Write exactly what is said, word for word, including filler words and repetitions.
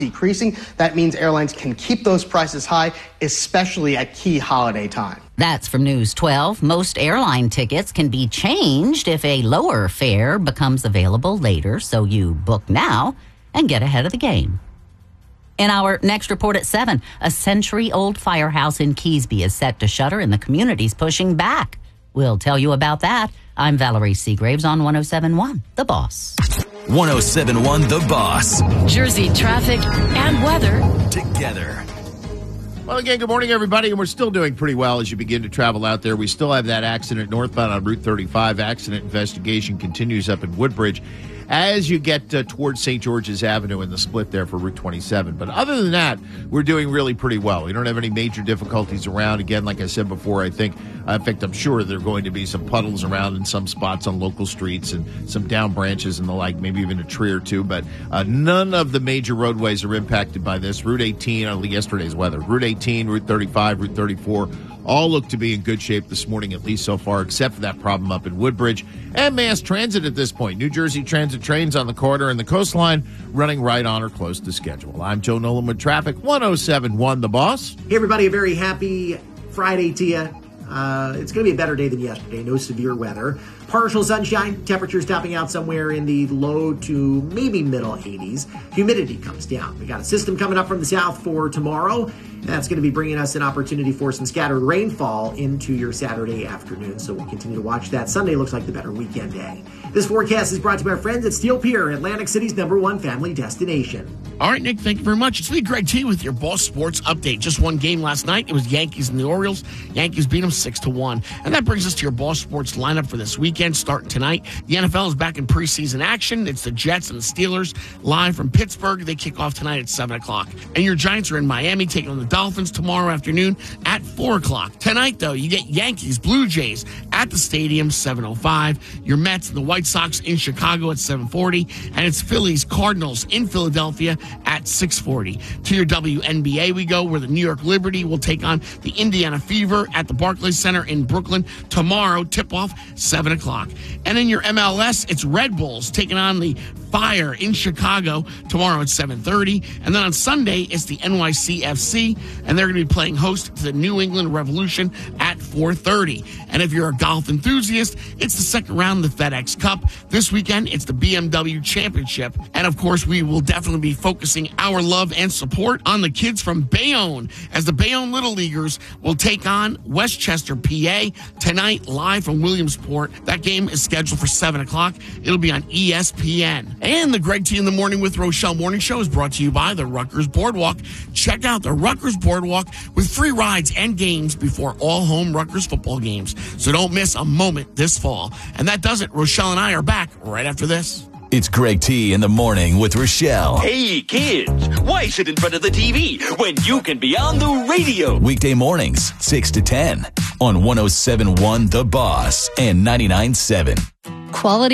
decreasing. That means airlines can keep those prices high, especially at key holiday time. That's from News twelve. Most airline tickets can be changed if a lower fare becomes available later, so you book now and get ahead of the game. In our next report at seven, a century-old firehouse in Keesby is set to shutter and the community's pushing back. We'll tell you about that. I'm Valerie Seagraves on one oh seven point one, The Boss. one oh seven point one The Boss. Jersey traffic and weather together. Well, again, good morning, everybody, and we're still doing pretty well as you begin to travel out there. We still have that accident northbound on Route thirty-five. Accident investigation continues up in Woodbridge as you get uh, towards Saint George's Avenue in the split there for Route twenty-seven. But other than that, we're doing really pretty well. We don't have any major difficulties around. Again, like I said before, I think, uh, in fact, I'm sure there are going to be some puddles around in some spots on local streets and some down branches and the like, maybe even a tree or two. But uh, none of the major roadways are impacted by this. Route eighteen, on yesterday's weather, Route eighteen, Route thirty-five, Route thirty-four, all look to be in good shape this morning, at least so far, except for that problem up in Woodbridge. And mass transit at this point. New Jersey Transit trains on the corridor and the coastline running right on or close to schedule. I'm Joe Nolan with traffic, one oh seven point one The Boss. Hey, everybody, a very happy Friday to you. Uh, it's going to be a better day than yesterday. No severe weather. Partial sunshine. Temperatures topping out somewhere in the low to maybe middle eighties. Humidity comes down. We got a system coming up from the south for tomorrow. That's going to be bringing us an opportunity for some scattered rainfall into your Saturday afternoon. So we'll continue to watch that. Sunday looks like the better weekend day. This forecast is brought to you by our friends at Steel Pier, Atlantic City's number one family destination. All right, Nick, thank you very much. It's me, Greg T, with your Boss Sports Update. Just one game last night. It was Yankees and the Orioles. Yankees beat them six to one. And that brings us to your Boss Sports lineup for this weekend, starting tonight. The N F L is back in preseason action. It's the Jets and the Steelers live from Pittsburgh. They kick off tonight at seven o'clock. And your Giants are in Miami taking on the Dolphins tomorrow afternoon at four o'clock. Tonight, though, you get Yankees, Blue Jays at the stadium, seven oh five. Your Mets and the White Sox in Chicago at seven forty. And it's Phillies, Cardinals in Philadelphia at six forty. To your W N B A we go, where the New York Liberty will take on the Indiana Fever at the Barclays Center in Brooklyn tomorrow, tip-off, seven o'clock. And in your M L S, it's Red Bulls taking on the Fire in Chicago tomorrow at seven thirty. And then on Sunday, it's the N Y C F C, and they're going to be playing host to the New England Revolution at four thirty. And if you're a golf enthusiast, it's the second round of the FedEx Cup. This weekend, it's the B M W Championship. And of course, we will definitely be focusing our love and support on the kids from Bayonne, as the Bayonne Little Leaguers will take on Westchester, P A, tonight live from Williamsport. That game is scheduled for seven o'clock. It'll be on E S P N. And the Greg T in the Morning with Rochelle Morning Show is brought to you by the Rutgers Boardwalk. Check out the Rutgers Boardwalk with free rides and games before all home Rutgers football games. So don't miss a moment this fall. And that does it. Rochelle and I are back right after this. It's Greg T in the Morning with Rochelle. Hey, kids, why sit in front of the T V when you can be on the radio? Weekday mornings, six to ten on one oh seven point one The Boss and ninety-nine point seven. quality